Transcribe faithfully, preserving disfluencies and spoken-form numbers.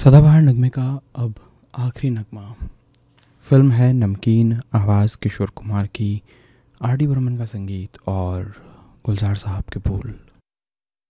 सदाबहार नगमे का अब आखिरी नगमा। फिल्म है नमकीन, आवाज़ किशोर कुमार की, आर डी बर्मन का संगीत और गुलजार साहब के बोल।